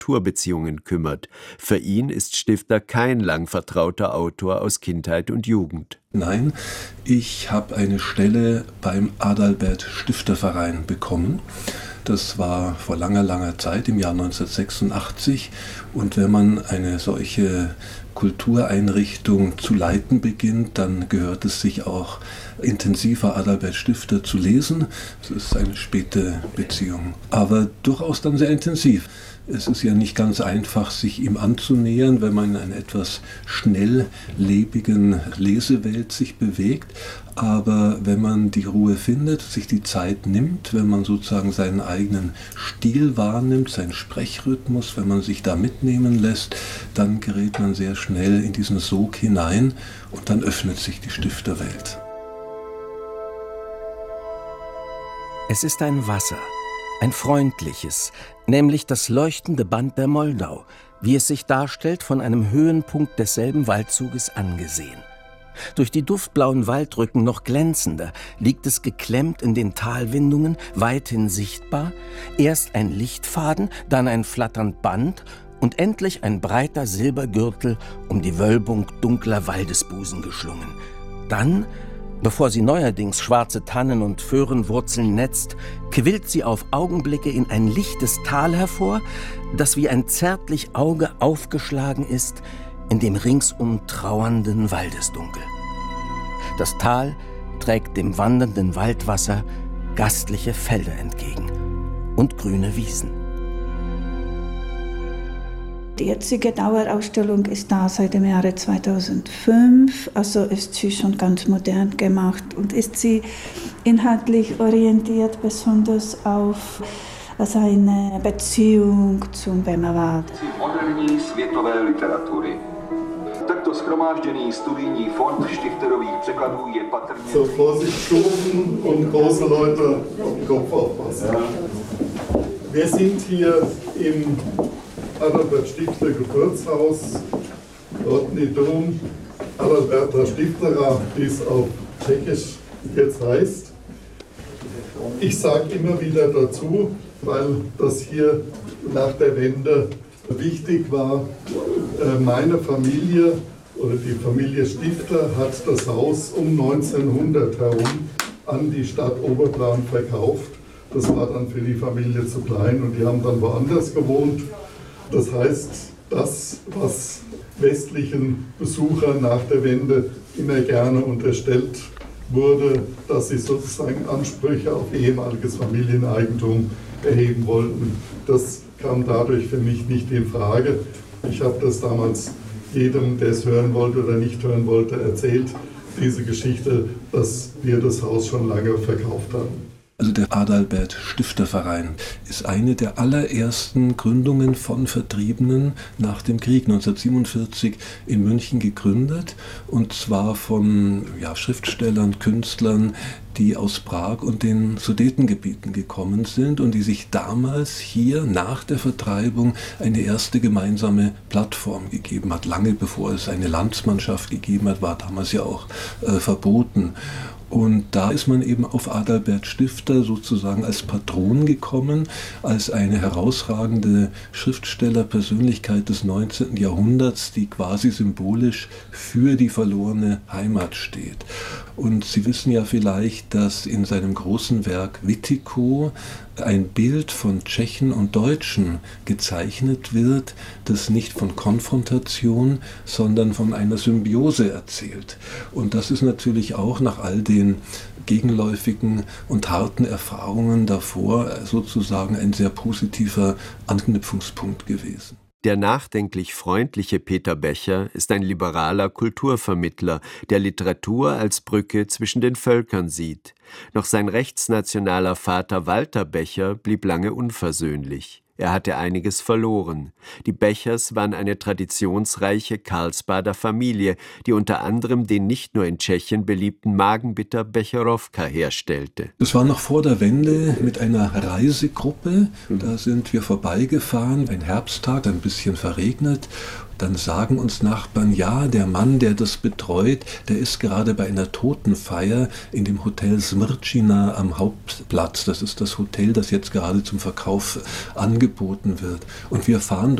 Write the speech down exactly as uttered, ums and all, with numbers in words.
Kulturbeziehungen kümmert. Für ihn ist Stifter kein lang vertrauter Autor aus Kindheit und Jugend. Nein, ich habe eine Stelle beim Adalbert-Stifterverein bekommen. Das war vor langer, langer Zeit, im Jahr neunzehnhundertsechsundachtzig. Und wenn man eine solche Kultureinrichtung zu leiten beginnt, dann gehört es sich auch intensiver Adalbert Stifter zu lesen. Es ist eine späte Beziehung, aber durchaus dann sehr intensiv. Es ist ja nicht ganz einfach, sich ihm anzunähern, wenn man in einer etwas schnelllebigen Lesewelt sich bewegt. Aber wenn man die Ruhe findet, sich die Zeit nimmt, wenn man sozusagen seinen eigenen Stil wahrnimmt, seinen Sprechrhythmus, wenn man sich da mitnehmen lässt, dann gerät man sehr schnell in diesen Sog hinein und dann öffnet sich die Stifterwelt. Es ist ein Wasser, ein freundliches, nämlich das leuchtende Band der Moldau, wie es sich darstellt, von einem Höhenpunkt desselben Waldzuges angesehen. Durch die duftblauen Waldrücken noch glänzender liegt es geklemmt in den Talwindungen, weithin sichtbar, erst ein Lichtfaden, dann ein flatternd Band und endlich ein breiter Silbergürtel um die Wölbung dunkler Waldesbusen geschlungen. Dann, bevor sie neuerdings schwarze Tannen und Föhrenwurzeln netzt, quillt sie auf Augenblicke in ein lichtes Tal hervor, das wie ein zärtlich Auge aufgeschlagen ist in dem ringsum trauernden Waldesdunkel. Das Tal trägt dem wandernden Waldwasser gastliche Felder entgegen und grüne Wiesen. Die jetzige Dauerausstellung ist da seit dem Jahre zweitausendfünf, also ist sie schon ganz modern gemacht und ist sie inhaltlich orientiert besonders auf seine Beziehung zum Böhmerwald. Moderní světové literatury. Takto shromážděný studijní fond Stifterových překladů je patrně... So, Vorsicht, Stufen und große Leute auf den Kopf aufpassen. Wir sind hier im Adalbert Stifter Geburtshaus, dort in Dom, Adalberta Stiftera, wie es auf Tschechisch jetzt heißt. Ich sage immer wieder dazu, weil das hier nach der Wende wichtig war, meine Familie oder die Familie Stifter hat das Haus um neunzehnhundert herum an die Stadt Oberplan verkauft. Das war dann für die Familie zu klein und die haben dann woanders gewohnt. Das heißt, das, was westlichen Besuchern nach der Wende immer gerne unterstellt wurde, dass sie sozusagen Ansprüche auf ehemaliges Familieneigentum erheben wollten, das kam dadurch für mich nicht in Frage. Ich habe das damals jedem, der es hören wollte oder nicht hören wollte, erzählt, diese Geschichte, dass wir das Haus schon lange verkauft haben. Also der Adalbert Stifterverein ist eine der allerersten Gründungen von Vertriebenen nach dem Krieg, neunzehnhundertsiebenundvierzig in München gegründet, und zwar von ja, Schriftstellern, Künstlern, die aus Prag und den Sudetengebieten gekommen sind und die sich damals hier nach der Vertreibung eine erste gemeinsame Plattform gegeben hat. Lange bevor es eine Landsmannschaft gegeben hat, war damals ja auch äh, verboten. Und da ist man eben auf Adalbert Stifter sozusagen als Patron gekommen, als eine herausragende Schriftstellerpersönlichkeit des neunzehnten Jahrhunderts, die quasi symbolisch für die verlorene Heimat steht. Und Sie wissen ja vielleicht, dass in seinem großen Werk Witiko ein Bild von Tschechen und Deutschen gezeichnet wird, das nicht von Konfrontation, sondern von einer Symbiose erzählt. Und das ist natürlich auch nach all den gegenläufigen und harten Erfahrungen davor sozusagen ein sehr positiver Anknüpfungspunkt gewesen. Der nachdenklich freundliche Peter Becher ist ein liberaler Kulturvermittler, der Literatur als Brücke zwischen den Völkern sieht. Doch sein rechtsnationaler Vater Walter Becher blieb lange unversöhnlich. Er hatte einiges verloren. Die Bechers waren eine traditionsreiche Karlsbader Familie, die unter anderem den nicht nur in Tschechien beliebten Magenbitter Becherowka herstellte. Das war noch vor der Wende mit einer Reisegruppe. Da sind wir vorbeigefahren, ein Herbsttag, ein bisschen verregnet. Dann sagen uns Nachbarn, ja, der Mann, der das betreut, der ist gerade bei einer Totenfeier in dem Hotel Smirčina am Hauptplatz. Das ist das Hotel, das jetzt gerade zum Verkauf angeboten geboten wird. Und wir erfahren